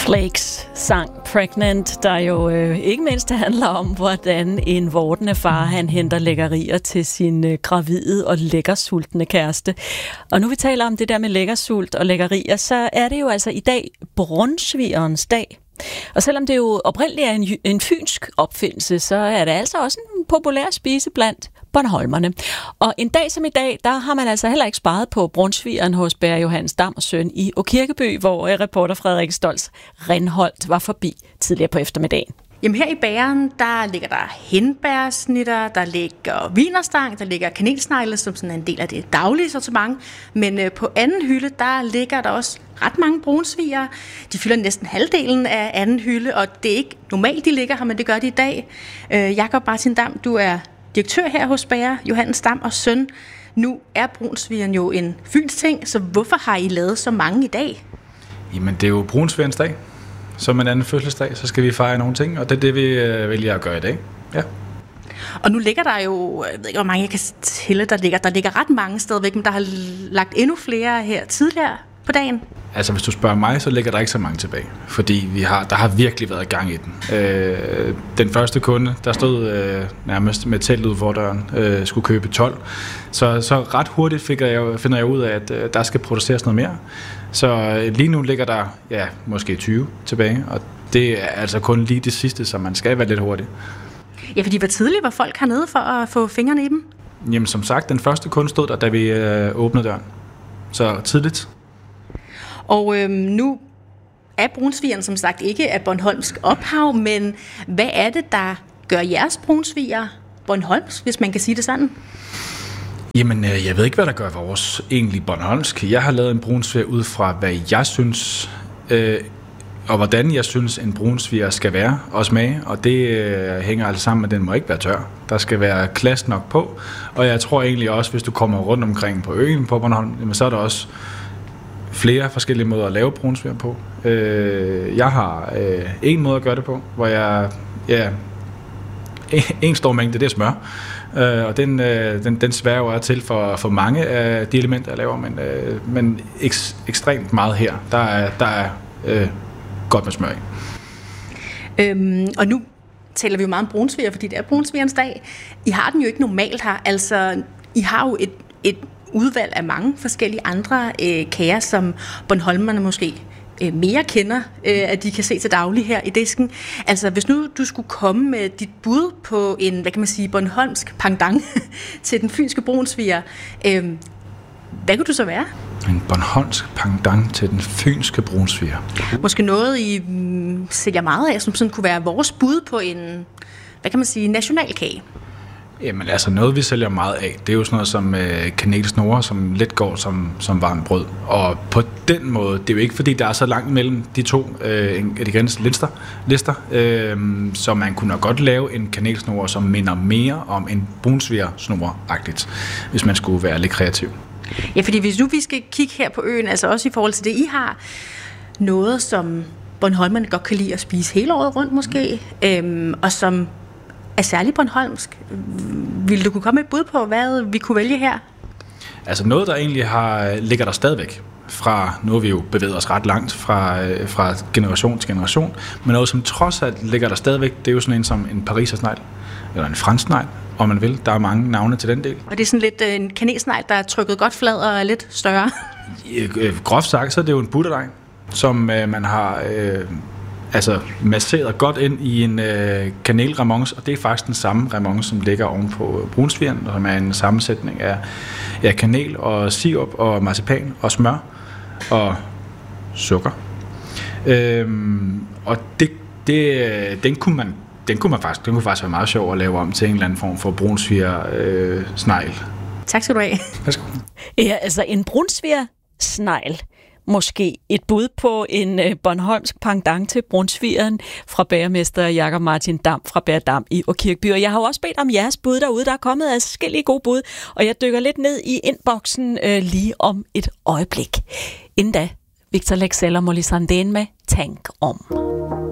Flakes sang Pregnant, der jo ikke mindst handler om, hvordan en vordende far han henter lækkerier til sin gravide og lækkersultne kæreste. Og nu vi taler om det der med lækkersult og lækkerier, så er det jo altså i dag brunsvigerens dag. Og selvom det jo oprindeligt er en fynsk opfindelse, så er det altså også en populær spise blandt bornholmerne. Og en dag som i dag, der har man altså heller ikke sparet på brunsvigeren hos Bager Johannes Dam og Søn i Åkirkeby, hvor reporter Frederik Stolz Rindholt var forbi tidligere på eftermiddagen. Jamen her i bageren, der ligger der hindbærsnitter, der ligger wienerstang, der ligger kanelsnegle, som sådan en del af det daglige sortiment. Men på anden hylde, der ligger der også ret mange brunsviger. De fylder næsten halvdelen af anden hylde, og det er ikke normalt, de ligger her, men det gør de i dag. Jakob Martin Dam, du er direktør her hos Bager Johannes Dam og Søn. Nu er brunsvigeren jo en fyns ting, så hvorfor har I lavet så mange i dag? Jamen det er jo brunsvigerens dag. Som en anden fødselsdag, så skal vi fejre nogle ting, og det er det, vi vælger at gøre i dag. Ja. Og nu ligger der jo, jeg ved ikke, hvor mange jeg kan tælle, der ligger ret mange stadigvæk, men der har lagt endnu flere her tidligere på dagen. Altså hvis du spørger mig, så ligger der ikke så mange tilbage, fordi der har virkelig været gang i den. Den første kunde, der stod nærmest med telt ude for døren, skulle købe 12. Så ret hurtigt finder jeg ud af, at der skal produceres noget mere. Så lige nu ligger der måske 20 tilbage, og det er altså kun lige det sidste, så man skal være lidt hurtig. Ja, fordi hvor tidligt var folk hernede for at få fingrene i dem? Jamen som sagt, den første kunde stod der, da vi åbnede døren. Så tidligt. Og nu er brunsvigeren som sagt ikke af bornholmsk ophav, men hvad er det, der gør jeres brunsviger bornholmsk, hvis man kan sige det sådan? Jamen, jeg ved ikke, hvad der gør vores egentlig bornholmsk. Jeg har lavet en brunsviger ud fra, hvad jeg synes, og hvordan jeg synes, en brunsviger skal være og smage. Og det hænger altså sammen med, at den må ikke være tør. Der skal være klasse nok på. Og jeg tror egentlig også, hvis du kommer rundt omkring på øen på Bornholm, så er der også flere forskellige måder at lave brunsviger på. Jeg har en måde at gøre det på, hvor en stor mængde, det er smør. Og den sværer jo til for mange af de elementer, jeg laver, men ekstremt meget her. Der er godt med smør i. Og nu taler vi jo meget om brunsviger, fordi det er brunsvigerens dag. I har den jo ikke normalt her. Altså, I har jo et udvalg af mange forskellige andre kager, som bornholmerne måske mere kender, at de kan se til daglig her i disken. Altså, hvis nu du skulle komme med dit bud på en, hvad kan man sige, bornholmsk pendant til den fynske brunsviger, hvad kunne du så være? En bornholmsk pendant til den fynske brunsviger. Måske noget, I sælger meget af, som sådan kunne være vores bud på en, hvad kan man sige, nationalkage. Jamen altså noget, vi sælger meget af, det er jo sådan noget som kanelsnore, som let går som varmt brød. Og på den måde, det er jo ikke fordi, der er så langt mellem de to lister, så man kunne nok godt lave en kanelsnore, som minder mere om en brunsvigersnore-agtigt, hvis man skulle være lidt kreativ. Ja, fordi hvis nu vi skal kigge her på øen, altså også i forhold til det, I har noget, som bornholmerne godt kan lide at spise hele året rundt måske, og som er særlig bornholmsk. Vil du kunne komme med et bud på, hvad vi kunne vælge her? Altså noget, der egentlig ligger der stadigvæk fra, nu har vi jo bevæget os ret langt fra generation til generation, men noget, som trods alt ligger der stadigvæk, det er jo sådan en som en parisersnegl, eller en fransknegl, om man vil. Der er mange navne til den del. Og det er sådan lidt en kanelsnegl, der er trykket godt flad og er lidt større? Groft sagt, så er det jo en butterdej, som man har masseret godt ind i en kanelremonce, og det er faktisk den samme remonce, som ligger oven på brunsvigeren, som er en sammensætning af kanel og sirup og marcipan og smør og sukker. Og den kunne faktisk være meget sjov at lave om til en eller anden form for brunsviger-snegl. Tak skal du have. Værsgo. Ja, altså en brunsviger-snegl. Måske et bud på en bornholmsk pendant til brunsvigeren fra bagermester Jakob Martin Dam fra Bager Dam i Åkirkeby. Og jeg har jo også bedt om jeres bud derude. Der er kommet forskellige gode bud, og jeg dykker lidt ned i inboxen lige om et øjeblik. Inden da, Victor Leksell og Molly Sandén med Tænk om.